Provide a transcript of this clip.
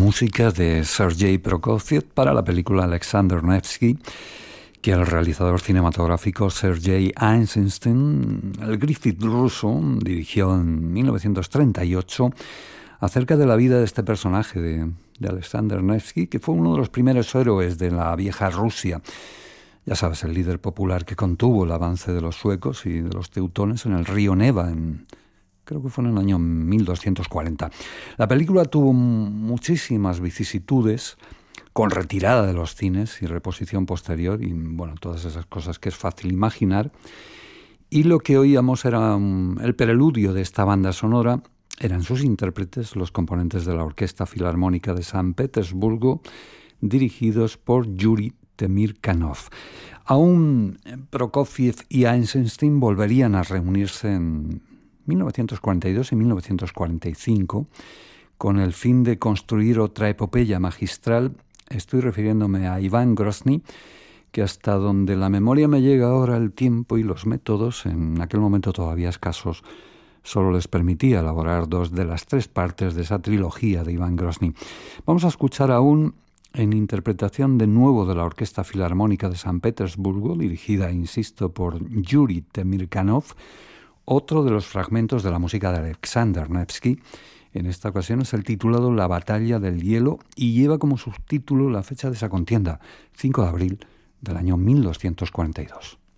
música de Sergei Prokofiev para la película Alexander Nevsky, que el realizador cinematográfico Sergei Eisenstein, el Griffith ruso, dirigió en 1938 acerca de la vida de este personaje de Alexander Nevsky, que fue uno de los primeros héroes de la vieja Rusia. Ya sabes, el líder popular que contuvo el avance de los suecos y de los teutones en el río Neva, creo que fue en el año 1240. La película tuvo muchísimas vicisitudes, con retirada de los cines y reposición posterior, y bueno, todas esas cosas que es fácil imaginar. Y lo que oíamos era el preludio de esta banda sonora. Eran sus intérpretes, los componentes de la Orquesta Filarmónica de San Petersburgo, dirigidos por Yuri Temirkanov. Aún Prokofiev y Eisenstein volverían a reunirse en 1942 y 1945 con el fin de construir otra epopeya magistral. Estoy refiriéndome a Iván Grozny, que hasta donde la memoria me llega ahora, el tiempo y los métodos, en aquel momento todavía escasos, solo les permitía elaborar 2 de las 3 partes de esa trilogía de Iván Grozny. Vamos a escuchar aún, en interpretación de nuevo de la Orquesta Filarmónica de San Petersburgo, dirigida, insisto, por Yuri Temirkanov, otro de los fragmentos de la música de Alexander Nevsky. En esta ocasión es el titulado La Batalla del Hielo y lleva como subtítulo la fecha de esa contienda, 5 de abril del año 1242.